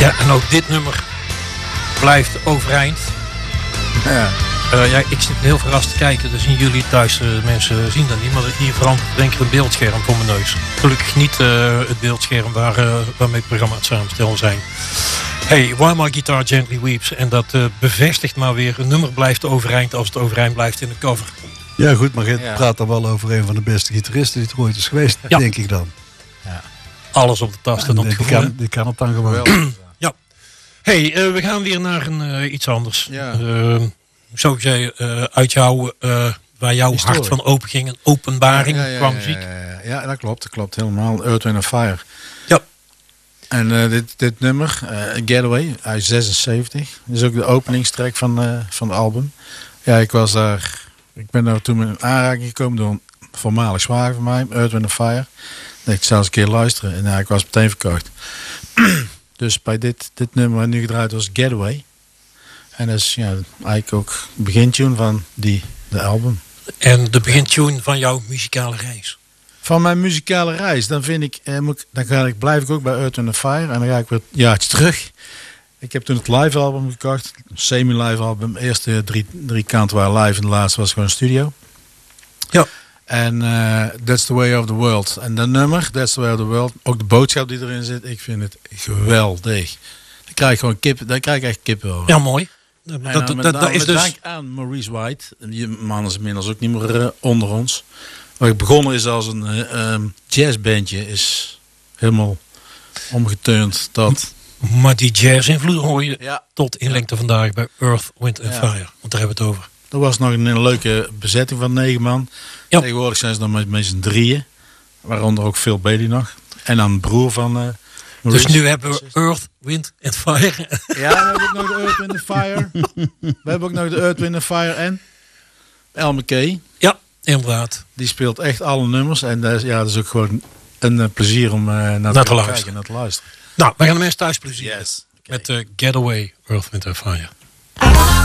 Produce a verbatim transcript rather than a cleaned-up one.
Ja, en ook dit nummer blijft overeind. Ja. Uh, ja, ik zit heel verrast te kijken. Dan zien jullie thuis, uh, mensen zien dat niet. Maar hier verandert denk ik een beeldscherm voor mijn neus. Gelukkig niet uh, het beeldscherm waar, uh, waarmee het programma het samenstellen zijn. Hey, While My Guitar Gently Weeps. En dat uh, bevestigt maar weer. Een nummer blijft overeind als het overeind blijft in de cover. Ja goed, maar je ja. praat dan wel over een van de beste gitaristen die er ooit is geweest, ja. denk ik dan. Ja. Alles op de tast en op het die, gevoel. kan, die kan het dan gewoon. Ja. Hey, uh, we gaan weer naar een, uh, iets anders. Ja. Uh, zo zei uh, uit jou, uh, waar jouw Historie. hart van open ging. Een openbaring ja, ja, ja, qua ja, muziek. Ja, ja, ja, dat klopt. Dat klopt helemaal. Earth, Wind and Fire. Ja. En uh, dit, dit nummer, uh, Getaway, uit zesenzeventig. Dat is ook de openingstrack van, uh, van het album. Ja, ik was daar... Ik ben daar toen in aanraking gekomen door een voormalig zwager van mij, Earth, Wind and Fire. Dat ik zou eens een keer luisteren. En ja, ik was meteen verkocht. Dus bij dit, dit nummer wat nu gedraaid was Getaway. En dat is ja, eigenlijk ook de begintune van die, de album. En de begintune van jouw muzikale reis. Van mijn muzikale reis, dan vind ik, eh, moet ik dan ga ik, blijf ik ook bij Earth, Wind and Fire. En dan ga ik weer een jaartje terug. Ik heb toen het live album gekocht. Semi-live album. De eerste drie, drie kanten waren live en de laatste was gewoon studio. Ja. En uh, That's the Way of the World. En dat nummer, That's the Way of the World. Ook de boodschap die erin zit. Ik vind het geweldig. Dan krijg ik gewoon kippen. Daar krijg ik echt kippen over. Ja, mooi. En Dat, dan dat, met dat, name dat is met dus... dank aan Maurice White. Die man is inmiddels ook niet meer uh, onder ons. Waar ik begonnen is als een uh, um, jazzbandje. Is helemaal omgeturnd tot... Maar die jazz-invloed hoor je Ja. tot in lengte vandaag bij Earth, Wind and Ja. Fire. Want daar hebben we het over. Er was nog een, een leuke bezetting van negen man. Ja. Tegenwoordig zijn ze dan met, met z'n drieën. Waaronder ook Phil Bailey nog. En dan een broer van uh, Maurice. Dus nu hebben we Earth, Wind and Fire. Ja, we hebben ook nog de Earth, Wind and Fire. We hebben ook nog de Earth, Wind and Fire en El McKay. Ja, inderdaad. Die speelt echt alle nummers. En dat is, ja, dat is ook gewoon een uh, plezier om uh, naar, Naar te te kijken luisteren. en naar te luisteren. Nou, we gaan de mensen thuis plezier. Yes. Met uh, Getaway, Earth, Wind and Fire.